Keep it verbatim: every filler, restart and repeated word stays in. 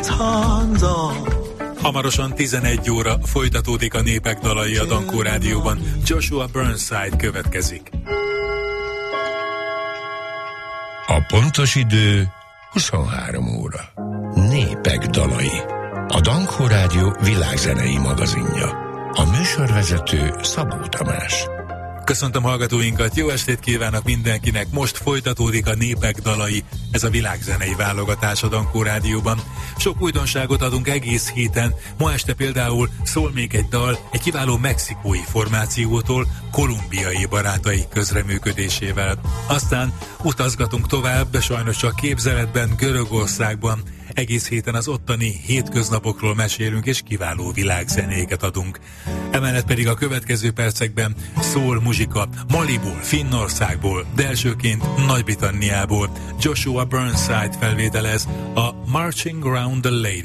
Hamarosan tizenegy óra folytatódik a Népek dalai a Dankó Rádióban. Joshua Burnside következik. A pontos idő huszonhárom óra. Népek dalai. A Dankó Rádió világzenei magazinja. A műsorvezető Szabó Tamás. Köszöntöm hallgatóinkat, jó estét kívánok mindenkinek, most folytatódik a Népek dalai, ez a világzenei válogatás a Dankó Rádióban. Sok újdonságot adunk egész héten, ma este például szól még egy dal egy kiváló mexikói formációtól, kolumbiai barátai közreműködésével. Aztán utazgatunk tovább, sajnos csak képzeletben, Görögországban. Egész héten az ottani hétköznapokról mesélünk és kiváló világzenéket adunk. Emellett pedig a következő percekben szól muzsika Maliból, Finnországból, de elsőként Nagy-Britanniából. Joshua Burnside felvételez a Marching Around the Lady